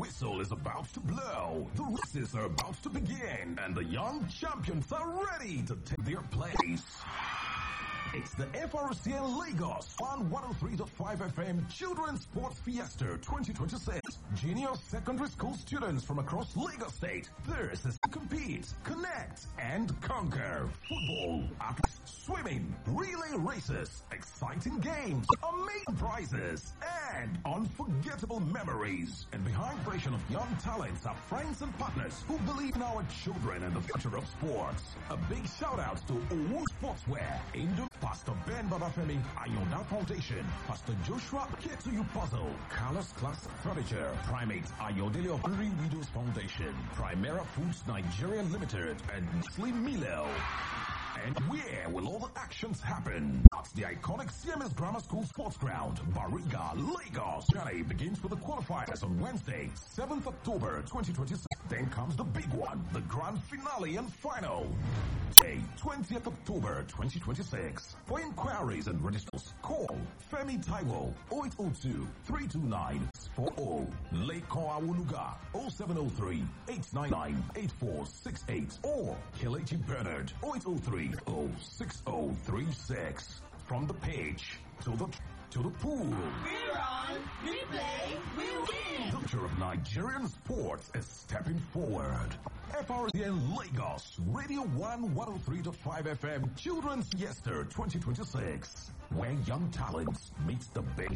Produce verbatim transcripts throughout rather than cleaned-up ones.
whistle is about to blow. The races are about to begin, and the young champions are ready to take their place. It's the F R C N Lagos on one oh three point five F M Children's Sports Fiesta twenty twenty-six. Junior secondary school students from across Lagos State. This is to compete, connect, and conquer. Football, athletics, swimming, relay races, exciting games, amazing prizes, and unforgettable memories. And behind the creation of young talents are friends and partners who believe in our children and the future of sports. A big shout out to Owo Sportswear, Indo Pastor Ben Babafemi, Ayonda Foundation, Pastor Joshua Ketuyu Puzzle, Carlos Class Furniture, Primate Ayodele of Three Widows Foundation, Primera Foods Nigeria Limited, and Slim Milo. And where will all the actions happen? At the iconic C M S Grammar School Sports Ground, Bariga, Lagos. Journey begins with the qualifiers on Wednesday, seventh October twenty twenty-six. Then comes the big one, the grand finale and final. Day, twentieth October twenty twenty-six. For inquiries and registers, call Femi Taiwo, oh eight oh two, three two nine, four oh. Lekon Awoluga, oh seven oh three, eight nine nine, eight four six eight. Or Kelechi Bernard, oh eight oh three, oh six oh three six. From the page to the to the pool. We run, we play, we win. The future of Nigerian sports is stepping forward. F R C N Lagos, Radio one one oh three point five F M Children's Fiesta twenty twenty-six, where young talents meet the beach.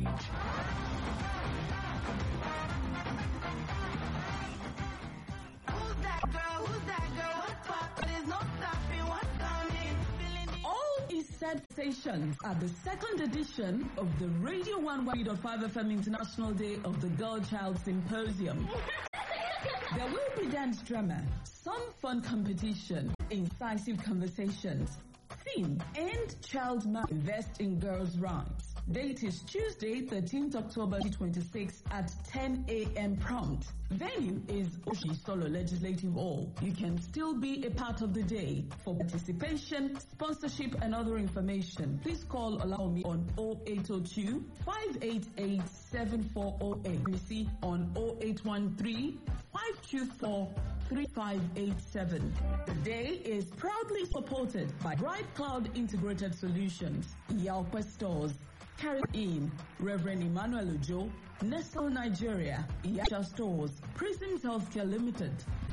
Who's that girl? Who's that girl? What's up? There's no stopping. What's coming? Feeling the All is sensations at the second edition of the Radio one one oh three point five F M International Day of the Girl Child Symposium. There will be dance drama, some fun competition, incisive conversations. Theme: End Child Marriage, Invest in Girls' Rights. Date is Tuesday, thirteenth October twenty twenty-six at ten a.m. prompt. Venue is Oshi Solo Legislative Hall. You can still be a part of the day. For participation, sponsorship, and other information, please call allow me on oh eight oh two, five eight eight, seven four oh eight. You see on oh eight one three, five two four, three five eight seven. The day is proudly supported by Bright Cloud Integrated Solutions, Yalpa Stores, Carry In, Reverend Emmanuel Ojo, Nestle Nigeria, Yasha Stores, Prisons Healthcare Limited.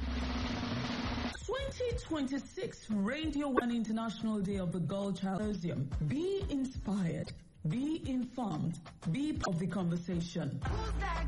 twenty twenty-six Radio one International Day of the Girl Child Symposium. Be inspired, be informed, be part of the conversation. Who's that